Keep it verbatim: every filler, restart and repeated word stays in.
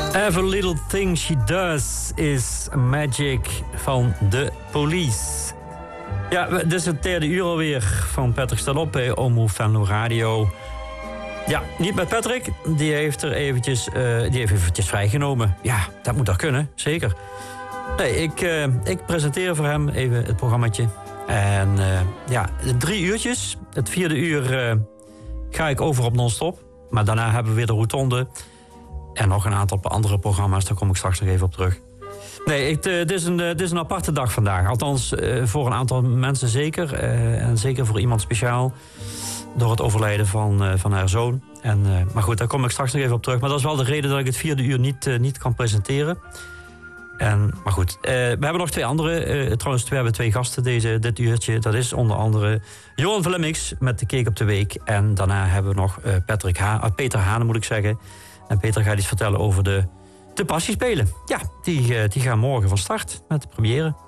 Every Little Thing She Does is Magic van The Police. Ja, dit is het derde uur alweer van Patrick staat op bij Omroep Venlo Radio. Ja, niet met Patrick. Die heeft er eventjes, uh, die heeft eventjes vrijgenomen. Ja, dat moet toch kunnen, zeker. Nee, ik, uh, ik presenteer voor hem even het programmaatje. En uh, ja, drie uurtjes. Het vierde uur uh, ga ik over op non-stop. Maar daarna hebben we weer de rotonde. En nog een aantal andere programma's, daar kom ik straks nog even op terug. Nee, het, uh, dit, is een, uh, dit is een aparte dag vandaag. Althans, uh, voor een aantal mensen zeker. Uh, en zeker voor iemand speciaal. Door het overlijden van, uh, van haar zoon. En, uh, maar goed, daar kom ik straks nog even op terug. Maar dat is wel de reden dat ik het vierde uur niet, uh, niet kan presenteren. En, maar goed, uh, we hebben nog twee andere. Uh, trouwens, we hebben twee gasten deze, dit uurtje. Dat is onder andere Johan Vlemmix met de Cake op de Week. En daarna hebben we nog uh, Patrick ha- uh, Peter Hane, moet ik zeggen. En Peter gaat iets vertellen over de, de Passiespelen. Ja, die, uh, die gaan morgen van start met de première.